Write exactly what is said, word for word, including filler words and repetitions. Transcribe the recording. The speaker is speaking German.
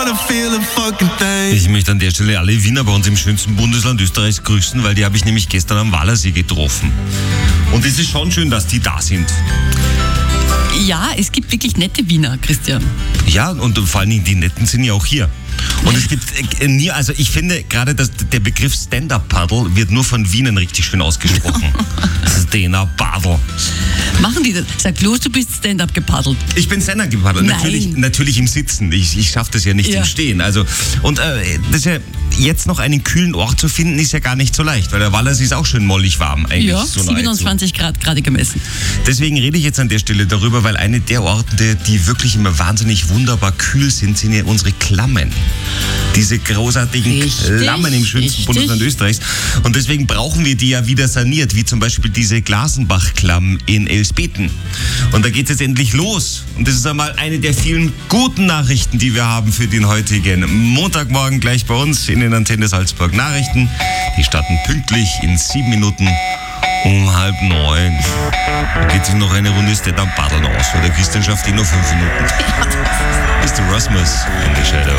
Ich möchte an der Stelle alle Wiener bei uns im schönsten Bundesland Österreichs grüßen, weil die habe ich nämlich gestern am Wallersee getroffen. Und es ist schon schön, dass die da sind. Ja, es gibt wirklich nette Wiener, Christian. Ja, und vor allen Dingen die Netten sind ja auch hier. Und es gibt äh, nie, also ich finde gerade, dass der Begriff Stand-Up-Paddle wird nur von Wienern richtig schön ausgesprochen. Stand-Up-Paddle. Machen die das? Sag bloß, du bist Stand-Up gepaddelt. Ich bin Stand-Up gepaddelt, natürlich, natürlich im Sitzen. Ich, ich schaffe das ja nicht Ja. im Stehen. Also, und äh, das ist ja, jetzt noch einen kühlen Ort zu finden, ist ja gar nicht so leicht, weil der Wallersee ist auch schön mollig warm eigentlich. Ja, so siebenundzwanzig Grad gerade gemessen. Deswegen rede ich jetzt an der Stelle darüber, weil eine der Orte, die wirklich immer wahnsinnig wunderbar kühl sind, sind ja unsere Klammen. Diese großartigen Richtig, Klammen im schönsten richtig. Bundesland Österreichs. Und deswegen brauchen wir die ja wieder saniert, wie zum Beispiel diese Glasenbach-Klamm in Elsbeten. Und da geht es jetzt endlich los. Und das ist einmal eine der vielen guten Nachrichten, die wir haben für den heutigen Montagmorgen gleich bei uns in den Antenne Salzburg Nachrichten. Die starten pünktlich in sieben Minuten um halb neun. Da geht sich noch eine Runde Stand-Up-Paddeln aus, weil der Christian schafft eh nur fünf Minuten. Mister Rasmus in the Shadow.